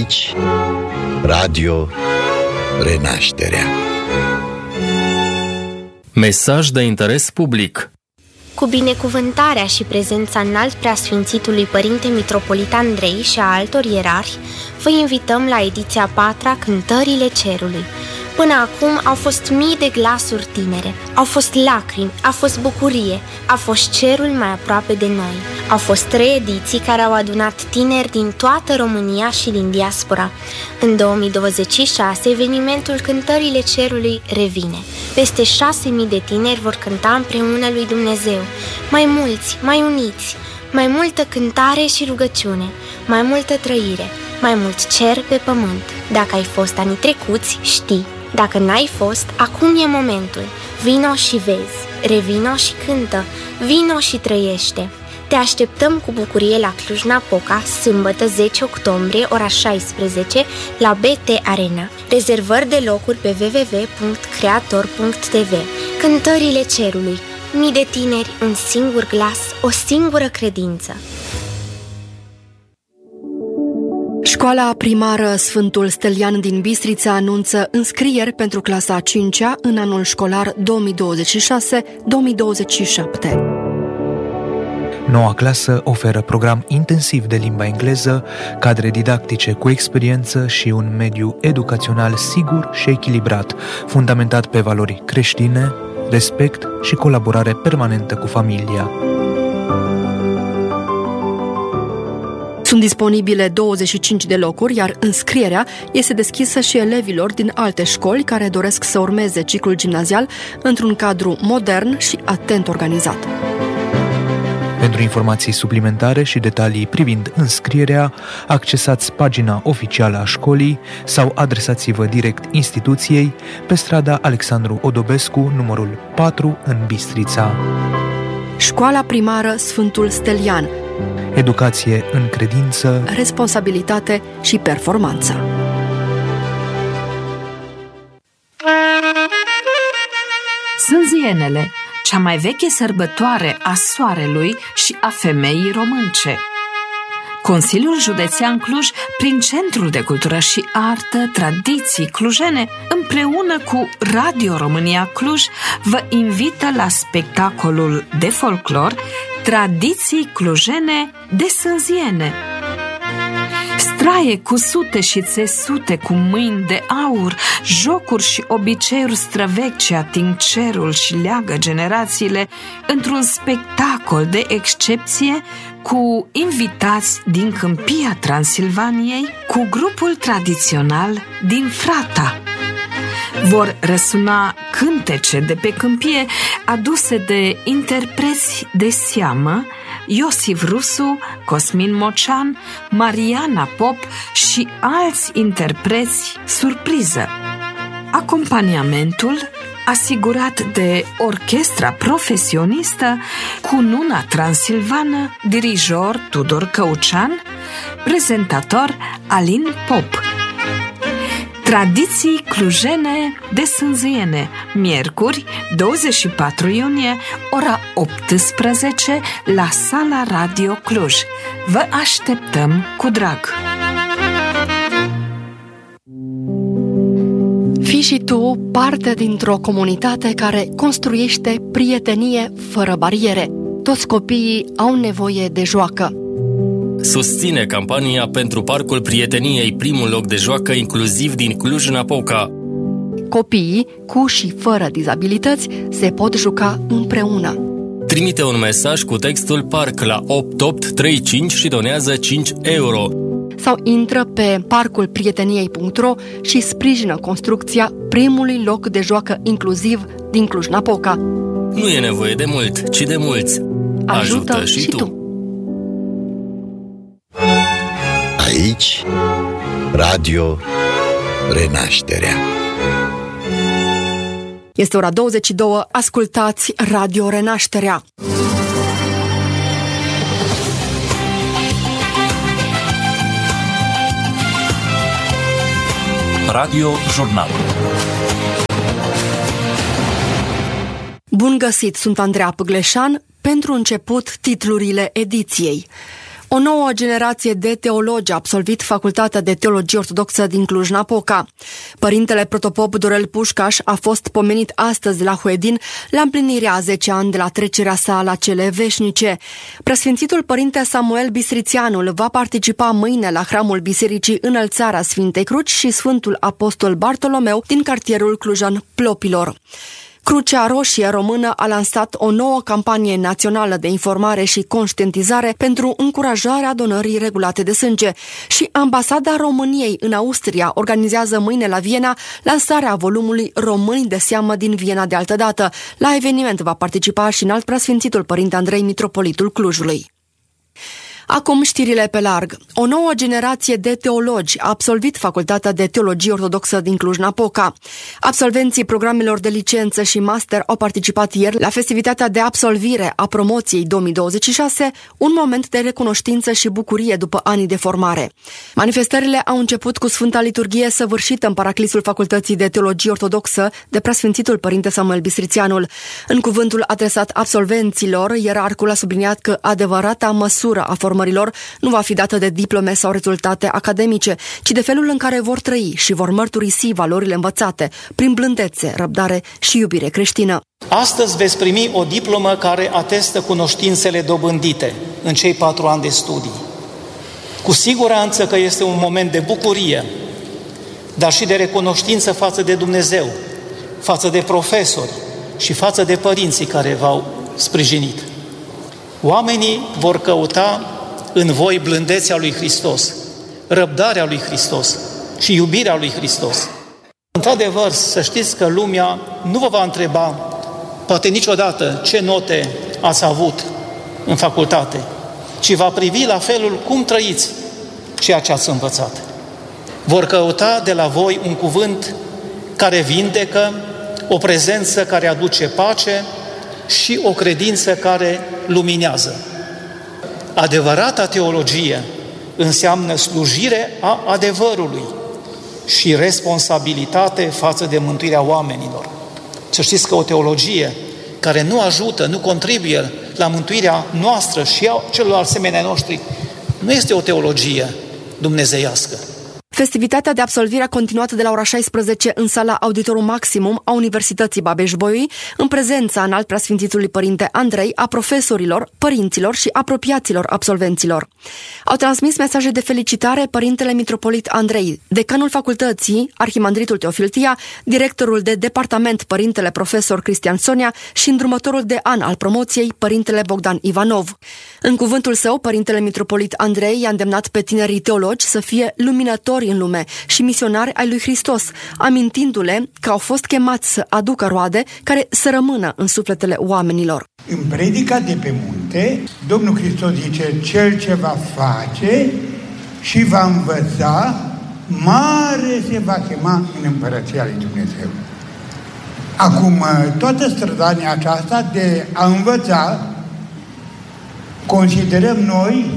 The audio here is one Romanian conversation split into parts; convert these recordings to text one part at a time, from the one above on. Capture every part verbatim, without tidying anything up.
Aici, Radio Renașterea. Mesaj de interes public. Cu binecuvântarea și prezența înalt preasfințitului Părinte Mitropolit Andrei și a altor ierarhi, vă invităm la ediția a patra Cântările Cerului. Până acum au fost mii de glasuri tinere, au fost lacrimi, a fost bucurie, a fost cerul mai aproape de noi. Au fost trei ediții care au adunat tineri din toată România și din diaspora. În două mii douăzeci și șase, evenimentul Cântările Cerului revine. Peste șase mii de tineri vor cânta împreună lui Dumnezeu, mai mulți, mai uniți, mai multă cântare și rugăciune, mai multă trăire, mai mult cer pe pământ. Dacă ai fost anii trecuți, știi. Dacă n-ai fost, acum e momentul. Vino și vezi, revino și cântă, vino și trăiește. Te așteptăm cu bucurie la Cluj-Napoca, sâmbătă zece octombrie, ora șaisprezece, la B T Arena. Rezervări de locuri pe w w w punct creator punct t v. Cântările Cerului. Mii de tineri, un singur glas, o singură credință. Școala primară Sfântul Stelian din Bistrița anunță înscrieri pentru clasa a cincea în anul școlar două mii douăzeci și șase două mii douăzeci și șapte. Noua clasă oferă program intensiv de limba engleză, cadre didactice cu experiență și un mediu educațional sigur și echilibrat, fundamentat pe valori creștine, respect și colaborare permanentă cu familia. Sunt disponibile douăzeci și cinci de locuri, iar înscrierea este deschisă și elevilor din alte școli care doresc să urmeze ciclul gimnazial într-un cadru modern și atent organizat. Pentru informații suplimentare și detalii privind înscrierea, accesați pagina oficială a școlii sau adresați-vă direct instituției pe strada Alexandru Odobescu, numărul patru, în Bistrița. Școala primară Sfântul Stelian. Educație în credință, responsabilitate și performanță. Sânzienele, cea mai veche sărbătoare a soarelui și a femeii românce. Consiliul Județean Cluj, prin Centrul de Cultură și Artă, Tradiții Clujene, împreună cu Radio România Cluj, vă invită la spectacolul de folclor Tradiții Clujene de Sânziene. Straie cu sute și țesute cu mâini de aur, jocuri și obiceiuri străvechi ce ating cerul și leagă generațiile într-un spectacol de excepție cu invitați din Câmpia Transilvaniei, cu grupul tradițional din Frata. Vor răsuna cântece de pe câmpie aduse de interpreți de seamă, Iosif Rusu, Cosmin Mocean, Mariana Pop și alți interpreți surpriză. Acompaniamentul asigurat de orchestra profesionistă Cununa Transilvană, dirijor Tudor Căucean, prezentator Alin Pop. Tradiții Clujene de Sânziene, miercuri, douăzeci și patru iunie, ora optsprezece, la Sala Radio Cluj. Vă așteptăm cu drag! Fii și tu parte dintr-o comunitate care construiește prietenie fără bariere. Toți copiii au nevoie de joacă. Susține campania pentru Parcul Prieteniei, primul loc de joacă inclusiv din Cluj-Napoca. Copiii, cu și fără dizabilități, se pot juca împreună. Trimite un mesaj cu textul PARC la opt opt trei cinci și donează cinci euro. Sau intră pe parcul prieteniei punct ro și sprijină construcția primului loc de joacă inclusiv din Cluj-Napoca. Nu e nevoie de mult, ci de mulți. Ajută, Ajută și, și tu! tu. Aici, Radio Renașterea. Este ora douăzeci și două, ascultați Radio Renașterea. Radio Jurnal. Bun găsit, sunt Andreea Pâgleșan. Pentru început, titlurile ediției. O nouă generație de teologi a absolvit Facultatea de Teologie Ortodoxă din Cluj-Napoca. Părintele protopop Dorel Pușcaș a fost pomenit astăzi la Huedin la împlinirea a zece ani de la trecerea sa la cele veșnice. Preasfințitul părinte Samuel Bistrițianul va participa mâine la hramul Bisericii Înălțarea Sfintei Cruci și Sfântul Apostol Bartolomeu din cartierul clujan Plopilor. Crucea Roșie Română a lansat o nouă campanie națională de informare și conștientizare pentru încurajarea donării regulate de sânge și Ambasada României în Austria organizează mâine la Viena lansarea volumului Români de seamă din Viena de altădată. La eveniment va participa și înalt preasfințitul părinte Andrei, mitropolitul Clujului. Acum știrile pe larg. O nouă generație de teologi a absolvit Facultatea de Teologie Ortodoxă din Cluj-Napoca. Absolvenții programelor de licență și master au participat ieri la festivitatea de absolvire a promoției două mii douăzeci și șase, un moment de recunoștință și bucurie după anii de formare. Manifestările au început cu Sfânta Liturghie săvârșită în paraclisul Facultății de Teologie Ortodoxă de preasfințitul părinte Samuel Bistrițianul. În cuvântul adresat absolvenților, ierarhul a subliniat că adevărata măsură a formărilor nu va fi dată de diplome sau rezultate academice, ci de felul în care vor trăi și vor mărturisi valorile învățate, prin blândețe, răbdare și iubire creștină. Astăzi veți primi o diplomă care atestă cunoștințele dobândite în cei patru ani de studii. Cu siguranță că este un moment de bucurie, dar și de recunoștință față de Dumnezeu, față de profesori și față de părinții care v-au sprijinit. Oamenii vor căuta în voi blândețea lui Hristos, răbdarea lui Hristos și iubirea lui Hristos. Într-adevăr, să știți că lumea nu vă va întreba, poate niciodată, ce note ați avut în facultate, ci va privi la felul cum trăiți ceea ce ați învățat. Vor căuta de la voi un cuvânt care vindecă, o prezență care aduce pace și o credință care luminează. Adevărata teologie înseamnă slujire a adevărului și responsabilitate față de mântuirea oamenilor. Să știți că o teologie care nu ajută, nu contribuie la mântuirea noastră și a celor asemenea noștri, nu este o teologie dumnezeiască. Festivitatea de absolvire a continuat de la ora șaisprezece în sala Auditorium Maximum a Universității Babeș-Bolyai, în prezența înalt preasfințitului părinte Andrei, a profesorilor, părinților și apropiaților absolvenților. Au transmis mesaje de felicitare părintele mitropolit Andrei, decanul facultății, arhimandritul Teofil Tia, directorul de departament părintele profesor Cristian Sonia și îndrumătorul de an al promoției, părintele Bogdan Ivanov. În cuvântul său, părintele mitropolit Andrei i-a îndemnat pe tinerii teologi să fie luminători în lume și misionari ai lui Hristos, amintindu-le că au fost chemați să aducă roade care să rămână în sufletele oamenilor. În predica de pe munte, Domnul Hristos zice, cel ce va face și va învăța, mare se va chema în împărăția lui Dumnezeu. Acum, toată strădania aceasta de a învăța, considerăm noi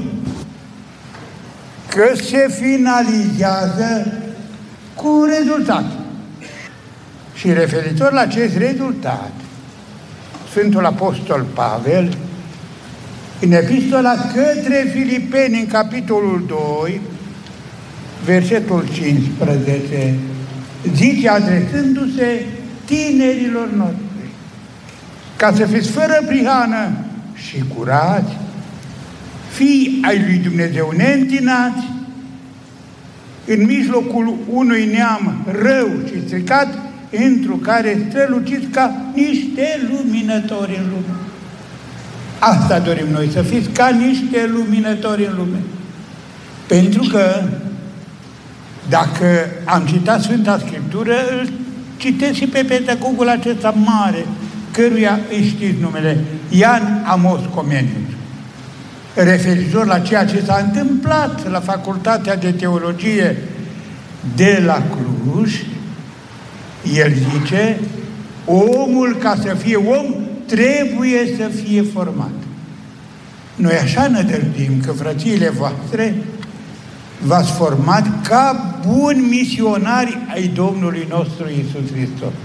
că se finalizează cu un rezultat. Și referitor la acest rezultat, Sfântul Apostol Pavel, în epistola către Filipeni, în capitolul doi, versetul cincisprezece, zice, adresându-se tinerilor noștri, ca să fiți fără prihană și curați, fii ai lui Dumnezeu neîntinați, în mijlocul unui neam rău și stricat, întru care străluciți ca niște luminători în lume. Asta dorim noi, să fiți ca niște luminători în lume. Pentru că, dacă am citat Sfânta Scriptură, îl citesc și pe pedagogul acesta mare, căruia îi știți numele, Ioan Amos Comenius. Referitor la ceea ce s-a întâmplat la Facultatea de Teologie de la Cluj, el zice, omul, ca să fie om, trebuie să fie format. Noi așa ne dăruim că frățiile voastre v-ați format ca buni misionari ai Domnului nostru Iisus Hristos.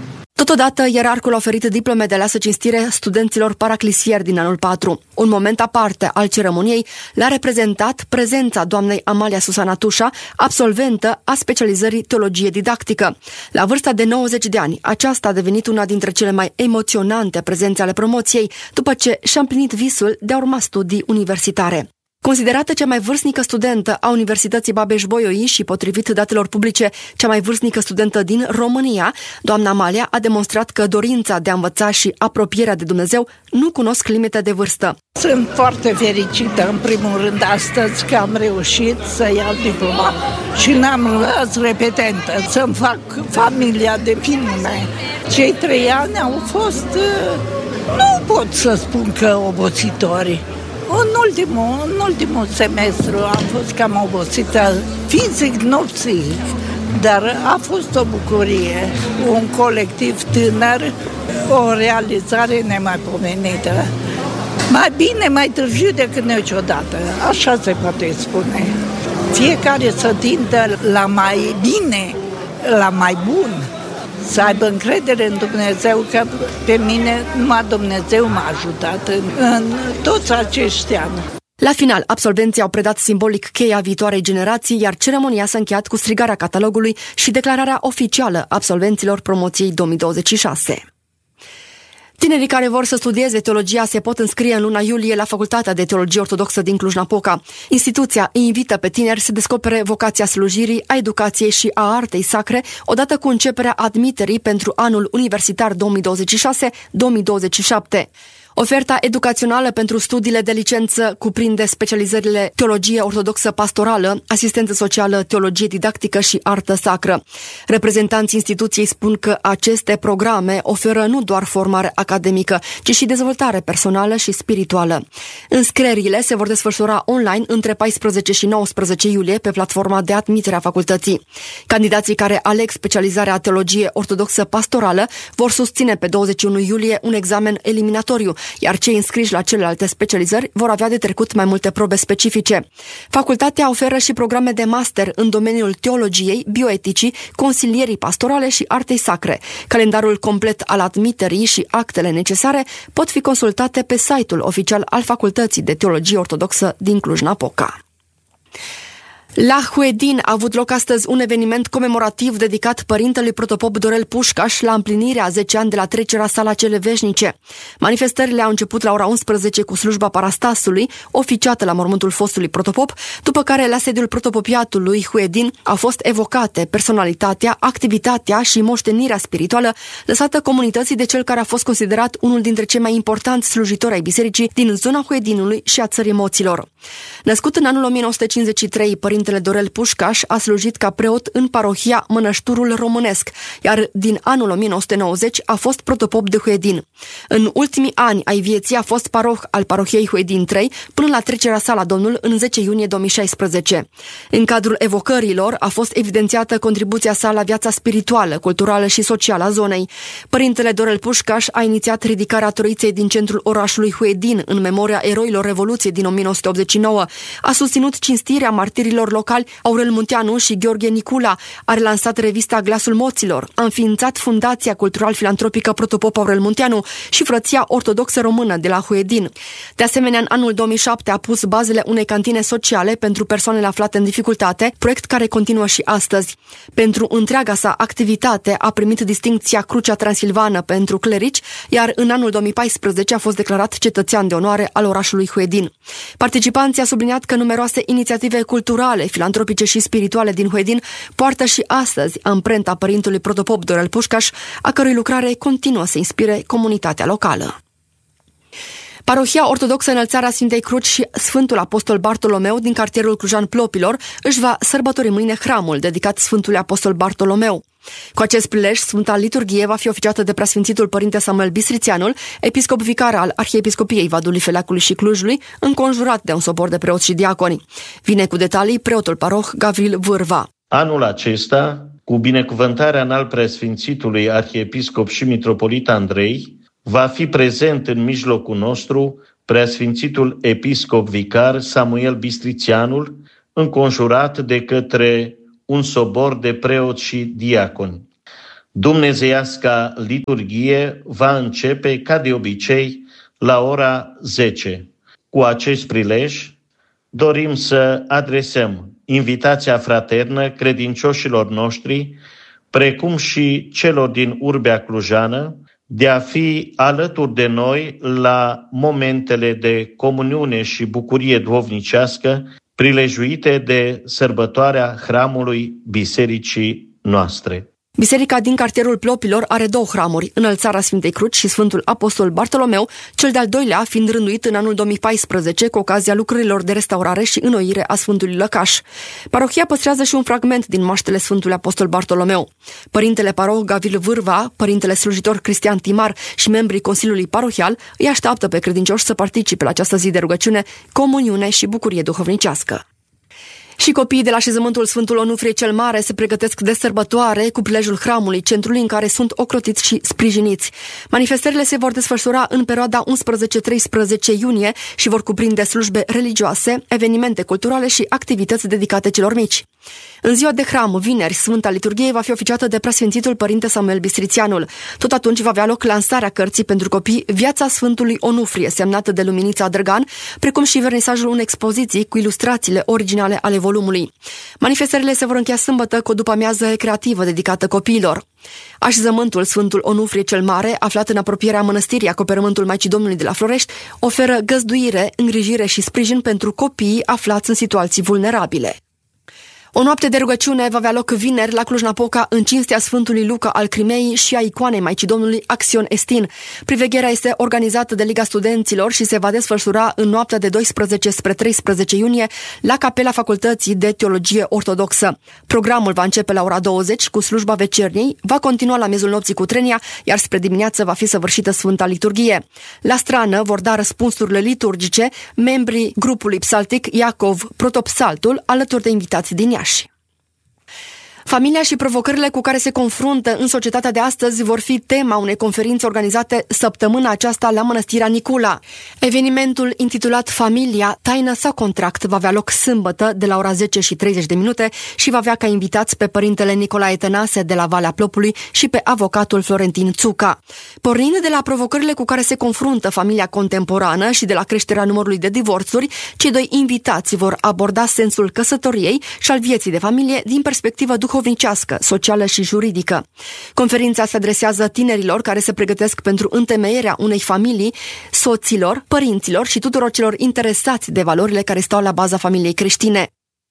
Totodată, ierarhul a oferit diplome de aleasă cinstire studenților paraclisieri din anul patru. Un moment aparte al ceremoniei l-a reprezentat prezența doamnei Amalia Susana Tușa, absolventă a specializării teologie didactică. La vârsta de nouăzeci de ani, aceasta a devenit una dintre cele mai emoționante prezențe ale promoției, după ce și-a împlinit visul de a urma studii universitare. Considerată cea mai vârstnică studentă a Universității Babeș-Bolyai și, potrivit datelor publice, cea mai vârstnică studentă din România, doamna Amalia a demonstrat că dorința de a învăța și apropierea de Dumnezeu nu cunosc limite de vârstă. Sunt foarte fericită, în primul rând, astăzi că am reușit să iau diploma și n-am luat repetentă, să-mi fac familia de filme. Cei trei ani au fost, nu pot să spun că obositori. În ultimul, în ultimul semestru am fost cam obosită, fizic, nu psihic, dar a fost o bucurie, un colectiv tânăr, o realizare nemaipomenită. Mai bine, mai târziu decât niciodată, așa se poate spune. Fiecare să tindă la mai bine, la mai bun, să aibă încredere în Dumnezeu, că pe mine numai Dumnezeu m-a ajutat în, în toți acești ani. La final, absolvenții au predat simbolic cheia viitoarei generații, iar ceremonia s-a încheiat cu strigarea catalogului și declararea oficială absolvenților promoției două mii douăzeci și șase. Tinerii care vor să studieze teologia se pot înscrie în luna iulie la Facultatea de Teologie Ortodoxă din Cluj-Napoca. Instituția îi invită pe tineri să descopere vocația slujirii, a educației și a artei sacre, odată cu începerea admiterii pentru anul universitar două mii douăzeci și șase două mii douăzeci și șapte. Oferta educațională pentru studiile de licență cuprinde specializările teologie ortodoxă pastorală, asistență socială, teologie didactică și artă sacră. Reprezentanții instituției spun că aceste programe oferă nu doar formare academică, ci și dezvoltare personală și spirituală. Înscrierile se vor desfășura online între paisprezece și nouăsprezece iulie pe platforma de admitere a facultății. Candidații care aleg specializarea teologie ortodoxă pastorală vor susține pe douăzeci și unu iulie un examen eliminatoriu, iar cei înscriși la celelalte specializări vor avea de trecut mai multe probe specifice. Facultatea oferă și programe de master în domeniul teologiei, bioeticii, consilierii pastorale și artei sacre. Calendarul complet al admiterii și actele necesare pot fi consultate pe site-ul oficial al Facultății de Teologie Ortodoxă din Cluj-Napoca. La Huedin a avut loc astăzi un eveniment comemorativ dedicat părintelui protopop Dorel Pușcaș la împlinirea a zece ani de la trecerea sa la cele veșnice. Manifestările au început la ora unsprezece cu slujba parastasului, oficiată la mormântul fostului protopop, după care la sediul protopopiatului Huedin au fost evocate personalitatea, activitatea și moștenirea spirituală lăsată comunității de cel care a fost considerat unul dintre cei mai importanți slujitori ai bisericii din zona Huedinului și a țării Moților. Născut în anul o mie nouă sute cincizeci și trei, părintele Dorel Pușcaș a slujit ca preot în parohia Mănășturul Românesc, iar din anul o mie nouă sute nouăzeci a fost protopop de Huedin. În ultimii ani ai vieții a fost paroh al parohiei Huedin trei până la trecerea sa la Domnul în zece iunie două mii șaisprezece. În cadrul evocărilor a fost evidențiată contribuția sa la viața spirituală, culturală și socială a zonei. Părintele Dorel Pușcaș a inițiat ridicarea troiței din centrul orașului Huedin în memoria eroilor Revoluției din o mie nouă sute optzeci și nouă. A susținut cinstirea martirilor locali Aurel Munteanu și Gheorghe Nicula, a relansat revista Glasul Moților, a înființat Fundația Cultural-Filantropică Protopop Aurel Munteanu și Frăția Ortodoxă Română de la Huedin. De asemenea, în anul două mii șapte a pus bazele unei cantine sociale pentru persoanele aflate în dificultate, proiect care continuă și astăzi. Pentru întreaga sa activitate a primit distincția Crucea Transilvană pentru clerici, iar în anul două mii paisprezece a fost declarat cetățean de onoare al orașului Huedin. Participanții au subliniat că numeroase inițiative culturale, filantropice și spirituale din Huedin poartă și astăzi amprenta părintelui protopop Dorel Pușcaș, a cărui lucrare continuă să inspire comunitatea locală. Parohia Ortodoxă Înălțarea Sfintei Cruci și Sfântul Apostol Bartolomeu din cartierul Clujan-Plopilor își va sărbători mâine hramul dedicat Sfântului Apostol Bartolomeu. Cu acest prilej, Sfânta Liturghie va fi oficiată de Preasfințitul Părinte Samuel Bistrițianul, episcop vicar al Arhiepiscopiei Vadului Feleacului și Clujului, înconjurat de un sobor de preoți și diaconi. Vine cu detalii preotul paroh Gavril Vârva. Anul acesta, cu binecuvântarea înalt Preasfințitului Arhiepiscop și Mitropolit Andrei, va fi prezent în mijlocul nostru Preasfințitul Episcop Vicar Samuel Bistrițianul, înconjurat de către un sobor de preoți și diaconi. Dumnezeiasca liturghie va începe, ca de obicei, la ora zece. Cu acest prilej, dorim să adresăm invitația fraternă credincioșilor noștri, precum și celor din urbea clujană, de a fi alături de noi la momentele de comuniune și bucurie duhovnicească prilejuite de sărbătoarea hramului bisericii noastre. Biserica din cartierul Plopilor are două hramuri, Înălțarea Sfintei Cruci și Sfântul Apostol Bartolomeu, cel de-al doilea fiind rânduit în anul două mii paisprezece cu ocazia lucrărilor de restaurare și înnoire a Sfântului Lăcaș. Parohia păstrează și un fragment din moaștele Sfântului Apostol Bartolomeu. Părintele paroh Gavil Vârva, părintele slujitor Cristian Timar și membrii Consiliului Parohial îi așteaptă pe credincioși să participe la această zi de rugăciune, comuniune și bucurie duhovnicească. Și copiii de la așezământul Sfântul Onufrie cel Mare se pregătesc de sărbătoare cu prilejul hramului, centrului în care sunt ocrotiți și sprijiniți. Manifestările se vor desfășura în perioada unsprezece treisprezece iunie și vor cuprinde slujbe religioase, evenimente culturale și activități dedicate celor mici. În ziua de hram, vineri, Sfânta Liturghie va fi oficiată de Preasfințitul Părinte Samuel Bistrițianul. Tot atunci va avea loc lansarea cărții pentru copii Viața Sfântului Onufrie, semnată de Luminița Drăgan, precum și vernisajul unei expoziții cu ilustrațiile originale ale volumului. Manifestările se vor încheia sâmbătă cu o după-amiază creativă dedicată copiilor. Așezământul Sfântul Onufrie cel Mare, aflat în apropierea mănăstirii Acoperământul Maicii Domnului de la Florești, oferă găzduire, îngrijire și sprijin pentru copiii aflați în situații vulnerabile. O noapte de rugăciune va avea loc vineri la Cluj-Napoca în cinstea Sfântului Luca al Crimeii și a icoanei Maicii Domnului Axion Estin. Privegherea este organizată de Liga Studenților și se va desfășura în noaptea de doisprezece spre treisprezece iunie la Capela Facultății de Teologie Ortodoxă. Programul va începe la ora douăzeci cu slujba vecerniei, va continua la miezul nopții cu trenia, iar spre dimineață va fi săvârșită Sfânta Liturghie. La strană vor da răspunsurile liturgice membrii grupului psaltic Iacov Protopsaltul, alături de invitați din Iași. Familia și provocările cu care se confruntă în societatea de astăzi vor fi tema unei conferințe organizate săptămâna aceasta la Mănăstirea Nicula. Evenimentul intitulat Familia, taină sau contract va avea loc sâmbătă de la ora zece și treizeci de minute și va avea ca invitați pe părintele Nicolae Tănase de la Valea Plopului și pe avocatul Florentin Țuca. Pornind de la provocările cu care se confruntă familia contemporană și de la creșterea numărului de divorțuri, cei doi invitați vor aborda sensul căsătoriei și al vieții de familie din perspectivă duhovnicească, socială și juridică. Conferința se adresează tinerilor care se pregătesc pentru întemeierea unei familii, soților, părinților și tuturor celor interesați de valorile care stau la baza familiei creștine.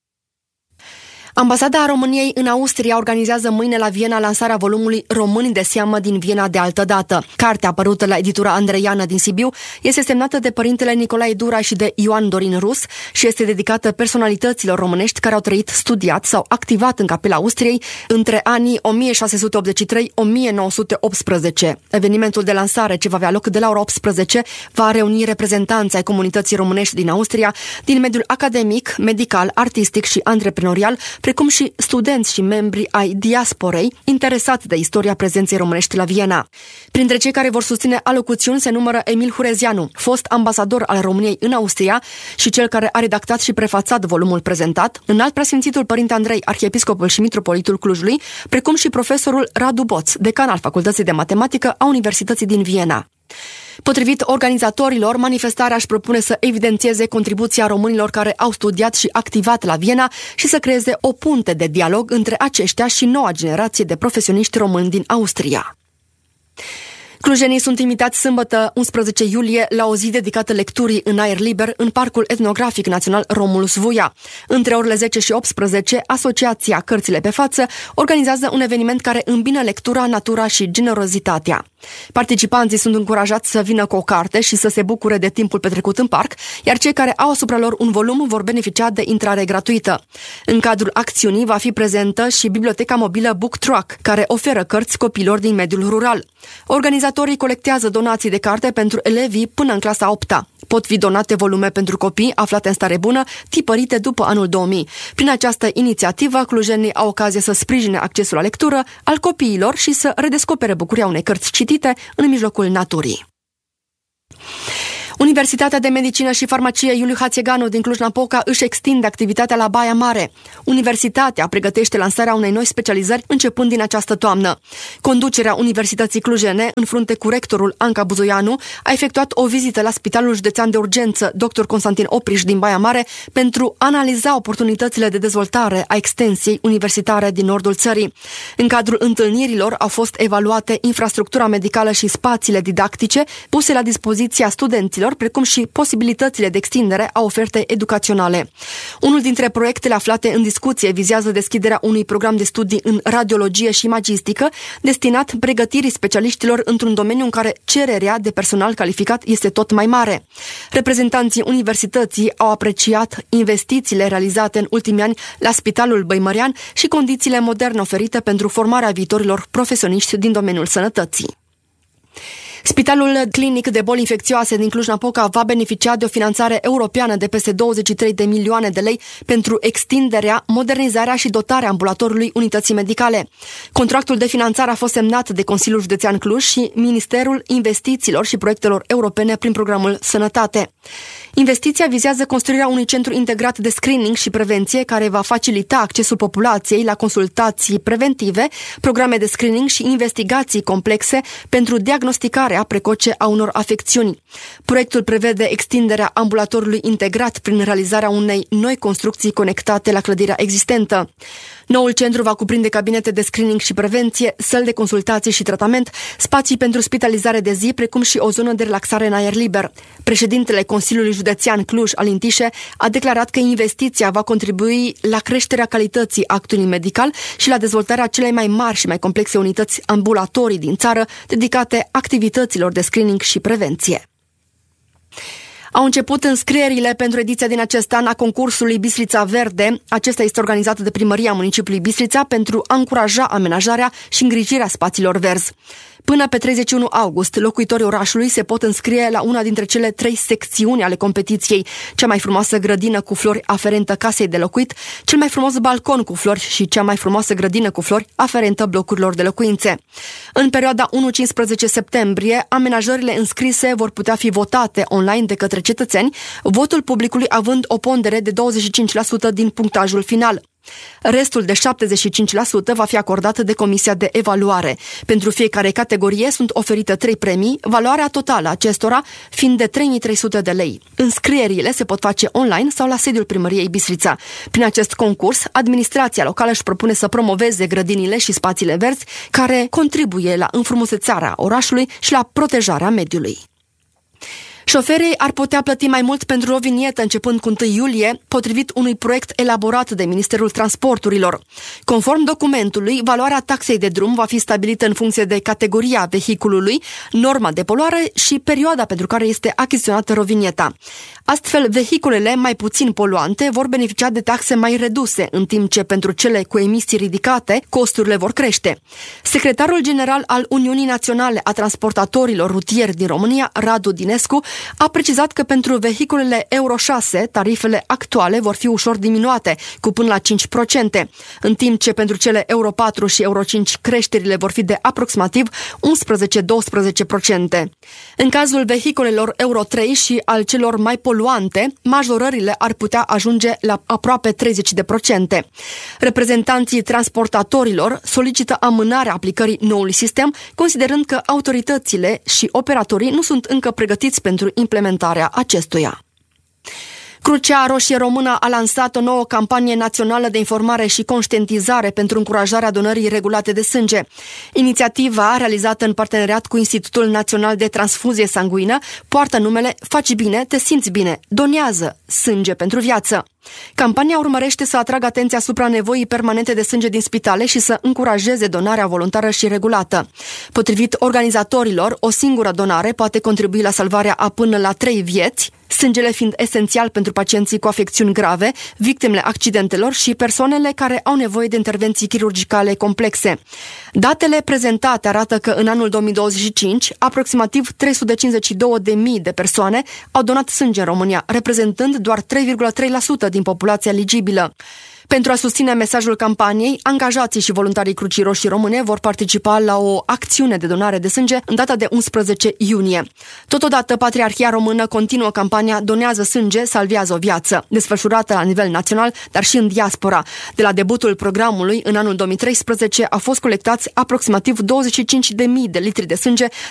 Ambasada României în Austria organizează mâine la Viena lansarea volumului Români de seamă din Viena de altă dată. Cartea, apărută la editura Andreiană din Sibiu, este semnată de părintele Nicolae Dura și de Ioan Dorin Rus și este dedicată personalităților românești care au trăit, studiat sau activat în Capela Austriei între anii o mie șase sute optzeci și trei - o mie nouă sute optsprezece. Evenimentul de lansare, ce va avea loc de la ora optsprezece, va reuni reprezentanți ai comunității românești din Austria, din mediul academic, medical, artistic și antreprenorial, precum și studenți și membri ai diasporei interesați de istoria prezenței românești la Viena. Printre cei care vor susține alocuțiuni se numără Emil Hurezianu, fost ambasador al României în Austria și cel care a redactat și prefațat volumul prezentat, înalt preasfințitul Părinte Andrei, arhiepiscopul și mitropolitul Clujului, precum și profesorul Radu Boț, decan al Facultății de Matematică a Universității din Viena. Potrivit organizatorilor, manifestarea își propune să evidențieze contribuția românilor care au studiat și activat la Viena și să creeze o punte de dialog între aceștia și noua generație de profesioniști români din Austria. Clujenii sunt invitați sâmbătă unsprezece iulie la o zi dedicată lecturii în aer liber în Parcul Etnografic Național Romulus Vuia. Între orele zece și optsprezece, Asociația Cărțile pe Față organizează un eveniment care îmbină lectura, natura și generozitatea. Participanții sunt încurajați să vină cu o carte și să se bucure de timpul petrecut în parc, iar cei care au asupra lor un volum vor beneficia de intrare gratuită. În cadrul acțiunii va fi prezentă și biblioteca mobilă Book Truck, care oferă cărți copiilor din mediul rural. Organizatorii colectează donații de carte pentru elevii până în clasa a opta. Pot fi donate volume pentru copii aflate în stare bună, tipărite după anul două mii. Prin această inițiativă, clujenii au ocazie să sprijine accesul la lectură al copiilor și să redescopere bucuria unei cărți citite în mijlocul naturii. Universitatea de Medicină și Farmacie Iuliu Hațeganu din Cluj-Napoca își extinde activitatea la Baia Mare. Universitatea pregătește lansarea unei noi specializări începând din această toamnă. Conducerea Universității Clujene, în frunte cu rectorul Anca Buzoianu, a efectuat o vizită la Spitalul Județean de Urgență doctor Constantin Opriș din Baia Mare pentru a analiza oportunitățile de dezvoltare a extensiei universitare din nordul țării. În cadrul întâlnirilor au fost evaluate infrastructura medicală și spațiile didactice puse la dispoziția studenților, precum și posibilitățile de extindere a ofertei educaționale. Unul dintre proiectele aflate în discuție vizează deschiderea unui program de studii în radiologie și imagistică destinat pregătirii specialiștilor într-un domeniu în care cererea de personal calificat este tot mai mare. Reprezentanții universității au apreciat investițiile realizate în ultimii ani la Spitalul Băimărean și condițiile moderne oferite pentru formarea viitorilor profesioniști din domeniul sănătății. Spitalul Clinic de Boli Infecțioase din Cluj-Napoca va beneficia de o finanțare europeană de peste douăzeci și trei de milioane de lei pentru extinderea, modernizarea și dotarea ambulatorului unității medicale. Contractul de finanțare a fost semnat de Consiliul Județean Cluj și Ministerul Investițiilor și Proiectelor Europene prin programul Sănătate. Investiția vizează construirea unui centru integrat de screening și prevenție care va facilita accesul populației la consultații preventive, programe de screening și investigații complexe pentru diagnosticarea precoce a unor afecțiuni. Proiectul prevede extinderea ambulatorului integrat prin realizarea unei noi construcții conectate la clădirea existentă. Noul centru va cuprinde cabinete de screening și prevenție, săli de consultații și tratament, spații pentru spitalizare de zi, precum și o zonă de relaxare în aer liber. Președintele Consiliului Județean Cluj, Alin Tișe, a declarat că investiția va contribui la creșterea calității actului medical și la dezvoltarea celei mai mari și mai complexe unități ambulatorii din țară dedicate activităților de screening și prevenție. Au început înscrierile pentru ediția din acest an a concursului Bistrița Verde. Acesta este organizat de Primăria Municipiului Bistrița pentru a încuraja amenajarea și îngrijirea spațiilor verzi. Până pe treizeci și unu august, locuitorii orașului se pot înscrie la una dintre cele trei secțiuni ale competiției: cea mai frumoasă grădină cu flori aferentă casei de locuit, cel mai frumos balcon cu flori și cea mai frumoasă grădină cu flori aferentă blocurilor de locuințe. În perioada unu - cincisprezece septembrie, amenajările înscrise vor putea fi votate online de către cetățeni, votul publicului având o pondere de douăzeci și cinci la sută din punctajul final. Restul de șaptezeci și cinci la sută va fi acordat de Comisia de Evaluare. Pentru fiecare categorie sunt oferite trei premii, valoarea totală a acestora fiind de trei mii trei sute de lei. Înscrierile se pot face online sau la sediul Primăriei Bistrița. Prin acest concurs, administrația locală își propune să promoveze grădinile și spațiile verzi care contribuie la înfrumusețarea orașului și la protejarea mediului. Șoferii ar putea plăti mai mult pentru o vinietă începând cu întâi iulie, potrivit unui proiect elaborat de Ministerul Transporturilor. Conform documentului, valoarea taxei de drum va fi stabilită în funcție de categoria vehiculului, norma de poluare și perioada pentru care este achiziționată rovinieta. Astfel, vehiculele mai puțin poluante vor beneficia de taxe mai reduse, în timp ce pentru cele cu emisii ridicate, costurile vor crește. Secretarul general al Uniunii Naționale a Transportatorilor Rutieri din România, Radu Dinescu, a precizat că pentru vehiculele Euro șase, tarifele actuale vor fi ușor diminuate, cu până la cinci la sută, în timp ce pentru cele Euro patru și Euro cinci creșterile vor fi de aproximativ unsprezece la doisprezece la sută. În cazul vehiculelor Euro trei și al celor mai poluante, majorările ar putea ajunge la aproape treizeci la sută. Reprezentanții transportatorilor solicită amânarea aplicării noului sistem, considerând că autoritățile și operatorii nu sunt încă pregătiți pentru implementarea acestuia. Crucea Roșie Română a lansat o nouă campanie națională de informare și conștientizare pentru încurajarea donării regulate de sânge. Inițiativa, realizată în parteneriat cu Institutul Național de Transfuzie Sanguină, poartă numele Faci bine, te simți bine, donează sânge pentru viață. Campania urmărește să atragă atenția asupra nevoii permanente de sânge din spitale și să încurajeze donarea voluntară și regulată. Potrivit organizatorilor, o singură donare poate contribui la salvarea a până la trei vieți, sângele fiind esențial pentru pacienții cu afecțiuni grave, victimele accidentelor și persoanele care au nevoie de intervenții chirurgicale complexe. Datele prezentate arată că în anul două mii douăzeci și cinci, aproximativ trei sute cincizeci și două de mii de persoane au donat sânge în România, reprezentând doar trei virgulă trei la sută din populația eligibilă. Pentru a susține mesajul campaniei, angajații și voluntarii Crucii Roșii Române vor participa la o acțiune de donare de sânge în data de unsprezece iunie. Totodată, Patriarhia Română continuă campania Donează sânge, salvează o viață, desfășurată la nivel național, dar și în diaspora. De la debutul programului, în anul două mii treisprezece, au fost colectați aproximativ douăzeci și cinci de mii de litri de sânge